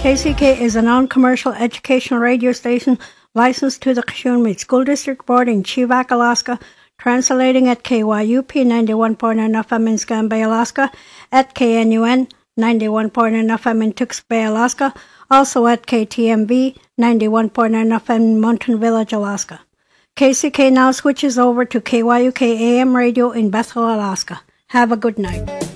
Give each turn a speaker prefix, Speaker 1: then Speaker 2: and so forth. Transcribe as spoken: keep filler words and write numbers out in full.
Speaker 1: K C K is a non-commercial educational radio station licensed to the Kashunwait School District Board in Chivak, Alaska, translating at K Y U P ninety-one point nine F M in Scan Bay, Alaska, at K N U N ninety-one point nine F M in Tux Bay, Alaska, also at K T M V ninety-one point nine F M in Mountain Village, Alaska. K C K now switches over to K Y U K A M radio in Bethel, Alaska. Have a good night.